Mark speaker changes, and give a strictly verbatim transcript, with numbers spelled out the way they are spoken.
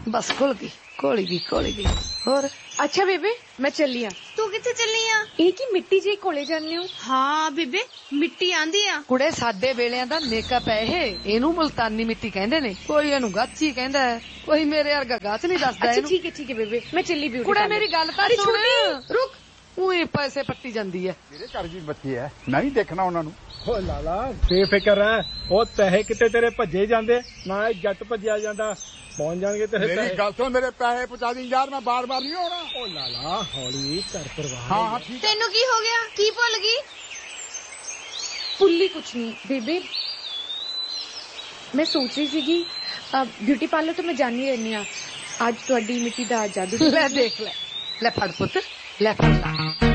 Speaker 1: बस घुल गई घोली गई घोली गई होर।
Speaker 2: अच्छा बेबे मैं चली आ।
Speaker 3: तू किथे चली आ?
Speaker 2: एक ही मिट्टी जी कोले जाने हो।
Speaker 3: हाँ बेबे मिट्टी आंदी आ।
Speaker 1: कुड़े साडे वेलियां दा मेकअप है ये, इनू मुल्तानी मिट्टी कहंदे ने, कोई इनू गाची कहंदा है, कोई मेरे वर्गा गाच नहीं दसदा।
Speaker 2: अच्छा ठीक है ठीक है बेबे मैं चली ब्यूटी
Speaker 1: कुड़े मेरी गल तां सुन,
Speaker 2: रुक
Speaker 1: उही पैसे पट्टी जांदी है।
Speaker 4: मेरे घर भी बच्चे है नहीं देखना उन्होंने।
Speaker 5: ओ लाला बेफिक्र है, ओ पैसे किते तेरे भजे जांदे ना जट भजिया जांदा, पहुंच जाएंगे तेरे
Speaker 4: मेरी
Speaker 5: पैसे।
Speaker 4: गल सुन, मेरे पैसे पहुंचा दी यार, मैं बार बार नहीं होना।
Speaker 5: ओ लाला हौली कर परवाह।
Speaker 4: हाँ हाँ ठीक है।
Speaker 3: तेनू की हो गया, की भुल गई?
Speaker 2: फुल्ली कुछ नहीं बेबे, मैं सोच रही थी ब्यूटी पार्लर तो मैं जानी रहनी आ, आज थोड़ी मिट्टी दा जादू
Speaker 1: ले देख ले, ले फड़ पुत्र ले फड़ ला।